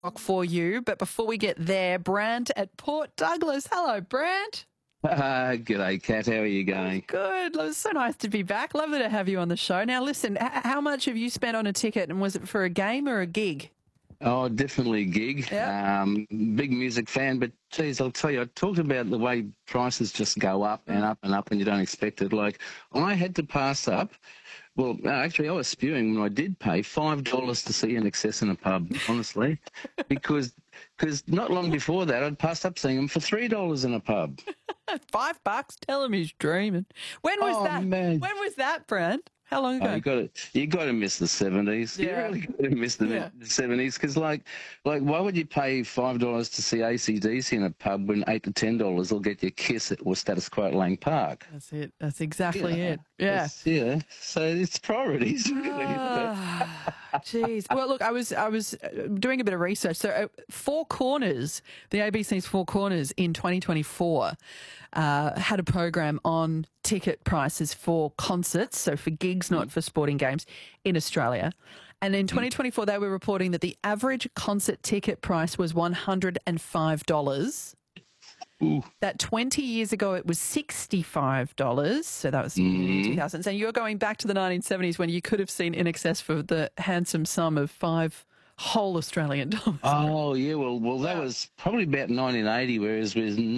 For you. But before we get there, Brant at Port Douglas. Hello, Brant. G'day, Kat. How are you going? Good. It was so nice to be back. Lovely to have you on the show. Now, listen, how much have you spent on a ticket, and was it for a game or a gig? Oh, definitely a gig. Yep. Big music fan, but geez, I'll tell you, I talked about the way prices just go up and up and up and you don't expect it. Like, I had to pass up. Well, actually, I was spewing when I did pay $5 to see INXS in a pub, honestly, because not long before that, I'd passed up seeing them for $3 in a pub. $5? Tell him he's dreaming. When was that? Man. When was that, Brant? How long ago? You got to miss the 70s. Yeah. You really got to miss the 70s because, like, why would you pay $5 to see AC/DC in a pub when $8 to $10 will get you Kiss or Status Quo at Lang Park? That's it. That's exactly it. Yeah. So it's priorities, really. Jeez. Well, look, I was doing a bit of research. So, Four Corners, the ABC's Four Corners in 2024, had a program on ticket prices for concerts, so for gigs, not for sporting games, in Australia. And in 2024, they were reporting that the average concert ticket price was $105. Ooh. That 20 years ago, it was $65. So that was 2000s. And you're going back to the 1970s when you could have seen INXS for the handsome sum of $5 whole Australian dollars. Oh, yeah. Well, that was probably about 1980, whereas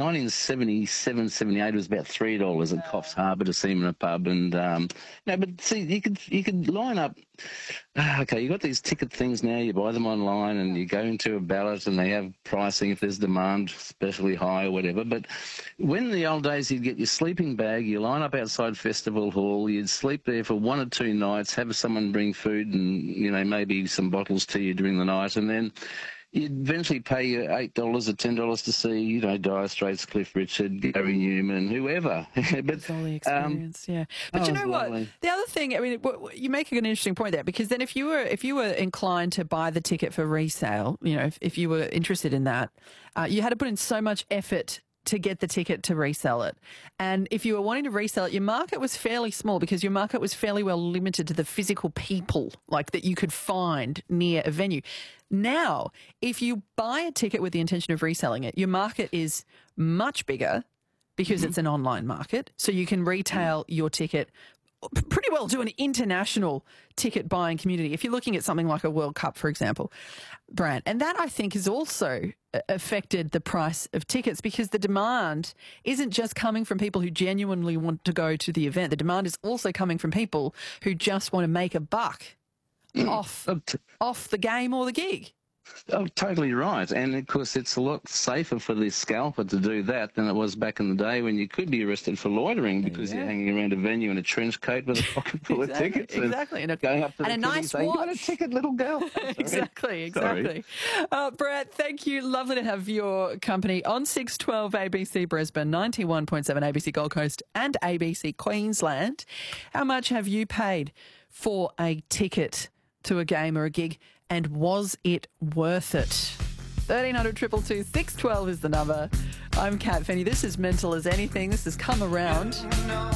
1977, 78 was about $3 at Coffs Harbour to see him in a pub. And but see, you could line up. Okay, you got these ticket things now. You buy them online and you go into a ballot and they have pricing if there's demand, especially high or whatever. But when in the old days you'd get your sleeping bag, you line up outside Festival Hall, you'd sleep there for 1 or 2 nights, have someone bring food and maybe some bottles to you during the night, and then you'd eventually pay you $8 or $10 to see, Dire Straits, Cliff Richard, Gary Newman, whoever. But it's all the experience, yeah. But you know lovely. what? The other thing, I mean, you make an interesting point there, because then if you were inclined to buy the ticket for resale, if you were interested in that, you had to put in so much effort to get the ticket to resell it. And if you were wanting to resell it, your market was fairly small because your market was fairly well limited to the physical people that you could find near a venue. Now, if you buy a ticket with the intention of reselling it, your market is much bigger because it's an online market. So you can retail your ticket pretty well to an international ticket buying community. If you're looking at something like a World Cup, for example, Brant, and that I think has also affected the price of tickets because the demand isn't just coming from people who genuinely want to go to the event. The demand is also coming from people who just want to make a buck off the game or the gig. Oh, totally right. And, of course, it's a lot safer for the scalper to do that than it was back in the day when you could be arrested for loitering because you're hanging around a venue in a trench coat with a pocket full of tickets. Exactly. And going up to a nice saying, watch. You got a ticket, little girl. Exactly. Brant, thank you. Lovely to have your company on 612 ABC Brisbane, 91.7 ABC Gold Coast and ABC Queensland. How much have you paid for a ticket to a game or a gig, and was it worth it? 1300 222 612 is the number. I'm Kat Finney. This is Mental as Anything. This has come around.